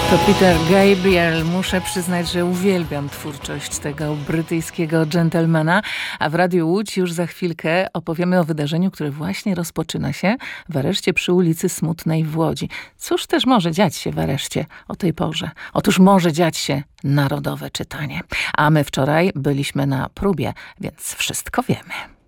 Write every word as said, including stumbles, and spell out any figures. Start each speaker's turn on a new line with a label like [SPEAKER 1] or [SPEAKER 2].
[SPEAKER 1] To Peter Gabriel. Muszę przyznać, że uwielbiam twórczość tego brytyjskiego dżentelmena. A w Radiu Łódź już za chwilkę opowiemy o wydarzeniu, które właśnie rozpoczyna się w areszcie przy ulicy Smutnej w Łodzi. Cóż też może dziać się w areszcie o tej porze? Otóż może dziać się narodowe czytanie. A my wczoraj byliśmy na próbie, więc wszystko wiemy.